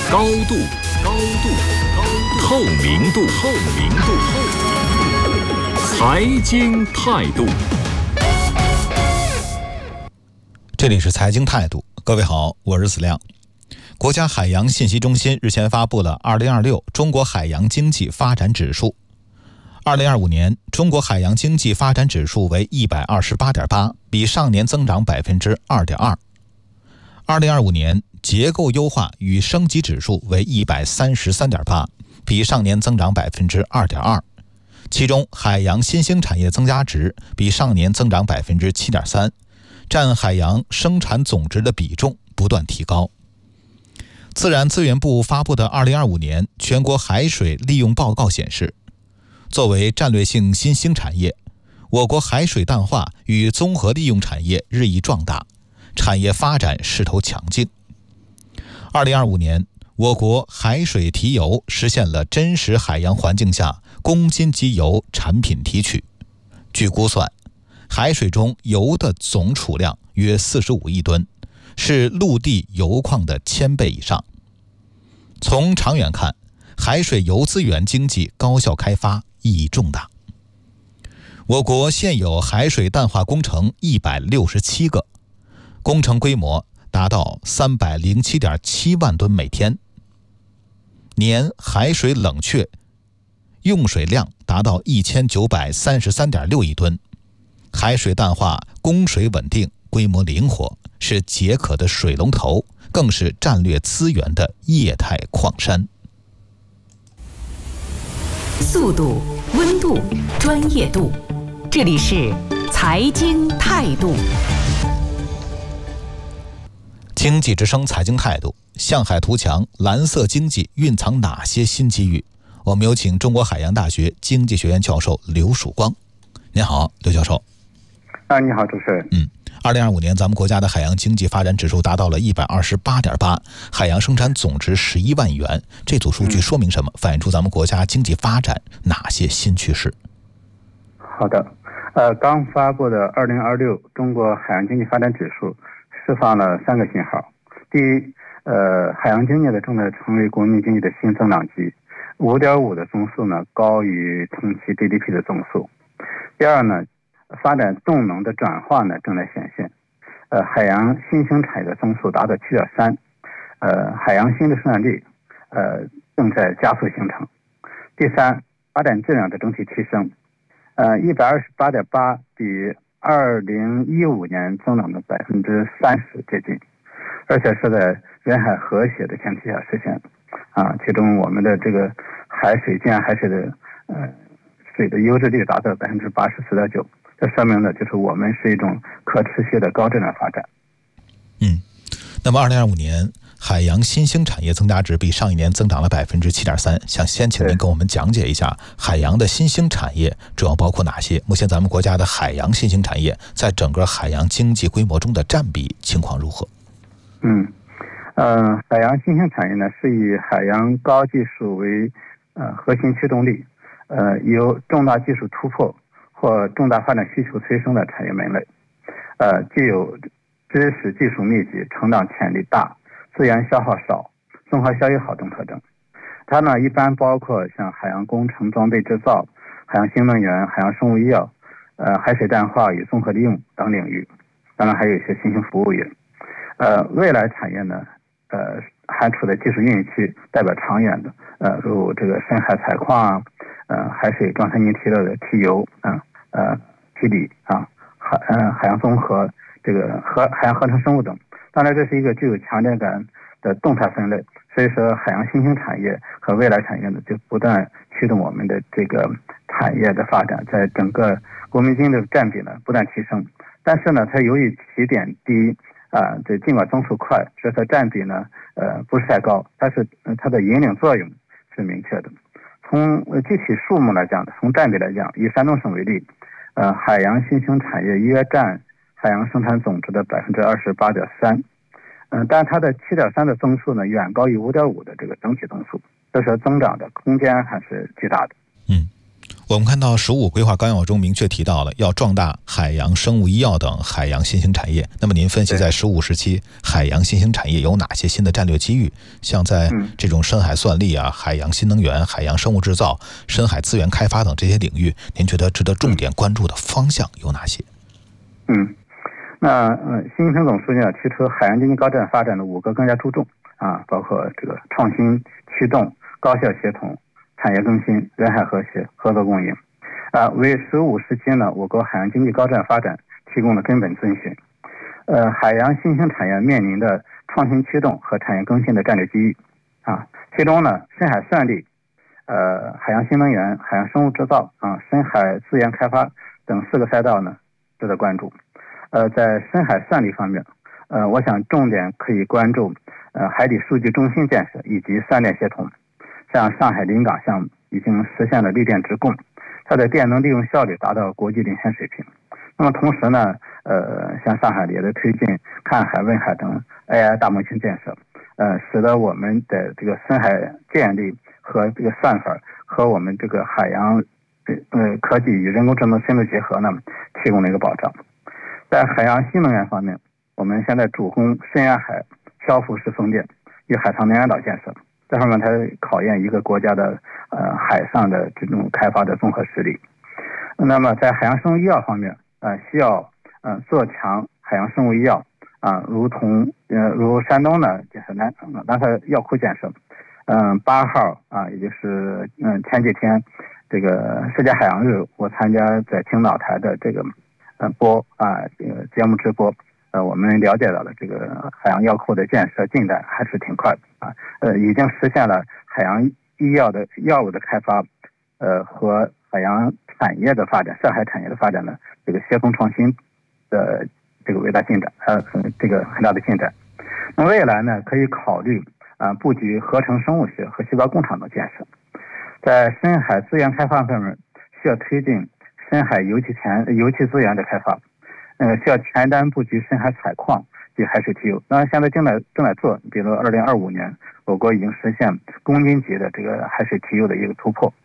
高度，透明度，财经态度。 这里是财经态度，各位好，我是子亮。国家海洋信息中心日前发布了2026中国海洋经济发展指数。2025年中国海洋经济发展指数为 128.8， 比上年增长 2.2%。2025年结构优化与升级指数为 133.8， 比上年增长 2.2%。其中海洋新兴产业增加值比上年增长 7.3%， 占海洋生产总值的比重不断提高。自然资源部发布的2025年全国海水利用报告显示，作为战略性新兴产业，我国海水淡化与综合利用产业日益壮大，产业发展势头强劲。2025年，我国海水提油实现了真实海洋环境下公斤级油产品提取。据估算，海水中油的总储量约45亿吨，是陆地油矿的1000倍以上。从长远看，海水油资源经济高效开发意义重大。我国现有海水淡化工程167个，工程规模达到307.7万吨每天，年海水冷却用水量达到1933.6亿吨，海水淡化供水稳定，规模灵活，是解渴的水龙头，更是战略资源的液态矿山。 速度、温度、专业度，这里是财经态度。 经济之声财经态度，向海图强，蓝色经济蕴藏哪些新机遇？我们有请中国海洋大学经济学院教授刘曙光。您好，刘教授。 你好，主持人。 2025年咱们国家的海洋经济发展指数达到了 128.8， 海洋生产总值11万亿元。这组数据说明什么？反映出咱们国家经济发展哪些新趋势？ 好的，刚发布的2026中国海洋经济发展指数释放了3个信号。第一，海洋经济正在成为国民经济的新增长极，5.5的增速呢高于同期 GDP 的增速。第二呢，发展动能的转化呢正在显现，海洋新兴产业的增速达到 7.3， 海洋新的生产力正在加速形成。第三，发展质量的整体提升，128.8比2015年增长的30%接近，而且是在人海和谐的前提下实现的。其中我们的这个海水近岸海水的水的优质率达到 84.9%， 这说明的就是我们是一种可持续的高质量发展。 那么2025年海洋新兴产业增加值比上一年增长了 7.3%， 想先请您跟我们讲解一下海洋的新兴产业主要包括哪些？目前咱们国家的海洋新兴产业在整个海洋经济规模中的占比情况如何？ 海洋新兴产业呢是以海洋高技术为核心驱动力，有重大技术突破或重大发展需求催生的产业门类，具有知识技术密集、成长潜力大、资源消耗少、综合效益好等特征。它呢一般包括像海洋工程装备制造、海洋新能源、海洋生物医药、海水淡化与综合利用等领域，当然还有一些新兴服务业。未来产业呢还处在技术孕育期，代表长远的如这个深海采矿海水状态您提到的提油提锂海洋综合这个海洋合成生物等。当然这是一个具有强烈感的动态分类，所以说海洋新兴产业和未来产业呢就不断驱动我们的这个产业的发展，在整个国民经济的占比呢不断提升。但是呢它由于起点低这尽管增速快，所以它占比呢不是太高，但是它的引领作用是明确的。从具体数目来讲，从占比来讲，以山东省为例，海洋新兴产业约占海洋生产总值的 28.3%，但它的 7.3 的增速呢远高于 5.5 的这个整体增速，这是增长的空间还是巨大的。 我们看到“15规划纲要”中明确提到了要壮大海洋生物医药等海洋新兴产业。那么您分析在15时期海洋新兴产业有哪些新的战略机遇？像在这种深海算力啊、海洋新能源、海洋生物制造、深海资源开发等这些领域，您觉得值得重点关注的方向有哪些？ 习近平总书记呢提出海洋经济高质量发展的5个更加注重包括这个创新驱动、高效协同、产业更新、人海和谐、合作共赢，为15时期呢我国海洋经济高质量发展提供了根本遵循。海洋新兴产业面临的创新驱动和产业更新的战略机遇其中呢，深海算力、海洋新能源、海洋生物制造深海资源开发等4个赛道呢值得关注。在深海算力方面，我想重点可以关注海底数据中心建设以及3电协同。像上海临港项目已经实现了绿电直供，它的电能利用效率达到国际领先水平。那么同时呢，像上海也在推进看海、问海等 AI 大模型建设，使得我们的这个深海建立和这个算法和我们这个海洋科技与人工智能深度结合呢，提供了一个保障。在海洋新能源方面，我们现在主攻深远海漂浮式风电与海上能源岛建设。这方面它考验一个国家的海上的这种开发的综合实力。那么在海洋生物医药方面需要做强海洋生物医药如山东呢就是南海药库建设，8号也就是前几天这个世界海洋日，我参加在青岛台的这个节目直播。我们了解到了这个海洋药库的建设进展还是挺快的已经实现了海洋医药的药物的开发和海洋产业的发展、涉海产业的发展呢这个协同创新的这个伟大进展这个很大的进展。那未来呢可以考虑布局合成生物学和细胞工厂的建设。在深海资源开发方面，需要推进深海油气资源的开发。需要全单布局深海采矿及海水提油。那现在正在做，比如2025年，我国已经实现公斤级的这个海水提油的一个突破。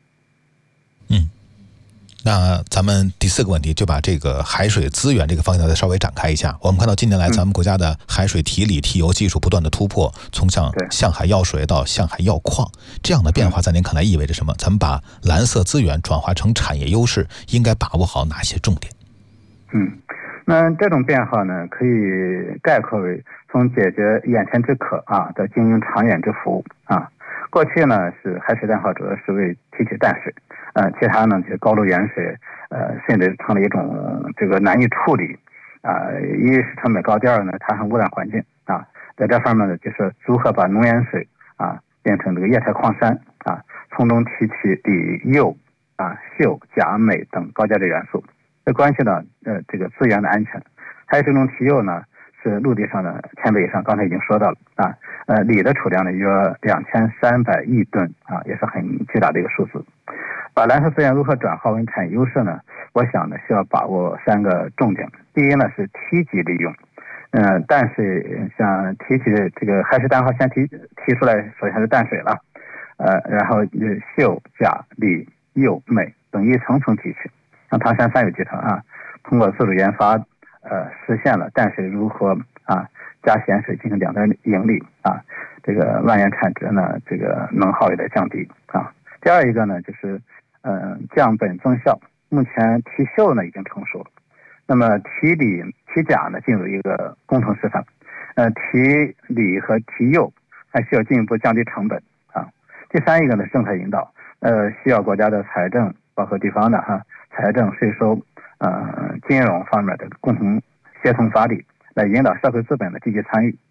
那咱们第4个问题就把这个海水资源这个方向再稍微展开一下。我们看到近年来咱们国家的海水提锂提油技术不断的突破，从向海药水到向海药矿，这样的变化在您看来意味着什么？咱们把蓝色资源转化成产业优势，应该把握好哪些重点？ 那这种变化呢，可以概括为从解决眼前之渴到经营长远之福过去呢是海水淡化主要是为提取淡水，其他呢就是高炉盐水，甚至成了一种这个难以处理一是成本高，第二呢它很污染环境在这方面呢就是如何把浓盐水变成这个液态矿山从中提取锂、铀溴、钾、镁等高价值元素。这关系到这个资源的安全。还有这种提油呢是陆地上的1000倍以上，刚才已经说到了锂的储量呢约2300亿吨也是很巨大的一个数字。把蓝色资源如何转化为产业优势呢？我想呢需要把握3个重点。第一呢是梯级利用，淡水像提取这个海水淡化先提出来，首先是淡水了，然后溴、钾、锂、铀、镁等一层层提取。像唐山3有集团通过自主研发实现了淡水如何加咸水进行2端盈利这个万元产值呢这个能耗也在降低第二一个呢就是降本增效。目前提溴呢已经成熟了，那么提锂提钾呢进入一个工程示范，提锂和提铀还需要进一步降低成本第三一个呢政策引导，需要国家的财政包括地方的财政、税收、金融方面的共同协同发力，来引导社会资本的积极参与。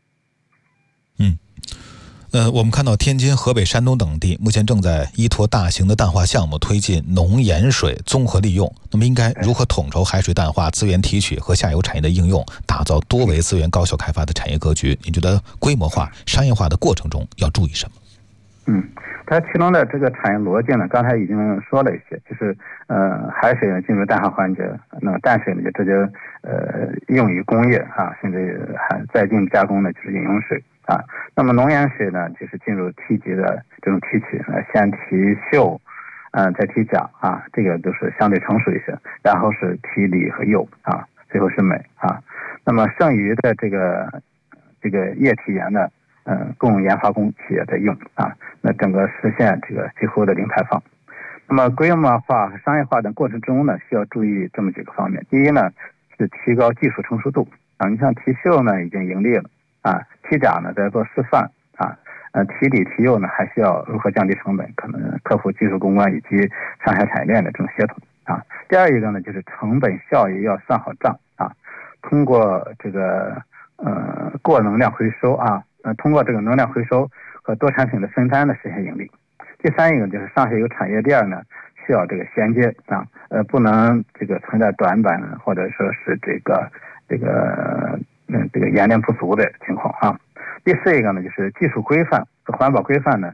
我们看到天津、河北、山东等地目前正在依托大型的淡化项目推进浓盐水综合利用。那么应该如何统筹海水淡化、资源提取和下游产业的应用，打造多维资源高效开发的产业格局？你觉得规模化、商业化的过程中要注意什么？ 它其中的这个产业逻辑呢，刚才已经说了一些，就是海水呢进入淡化环节，那么淡水呢就直接用于工业甚至还再进加工呢就是饮用水那么浓盐水呢就是进入梯级的这种提取，先提溴再提钾啊，这个都是相对成熟一些，然后是提锂和铀啊，最后是镁啊。那么剩余的这个液体盐呢，供研发工企业在用啊，那整个实现这个几乎的零排放。那么规模化和商业化的过程中呢，需要注意这么几个方面。第一呢是提高技术成熟度啊，你像提溴呢已经盈利了啊，提钾呢在做示范啊。提锂提铀呢，还需要如何降低成本，可能克服技术攻关以及上下产业链的这种协同啊。第二一个呢，就是成本效益要算好账啊，通过这个过能量回收啊，通过这个能量回收和多产品的分摊呢，实现盈利。第三一个就是上下游产业链呢，需要这个衔接啊，不能这个存在短板或者说是这个盐链不足的情况啊。第四一个呢，就是技术规范和环保规范呢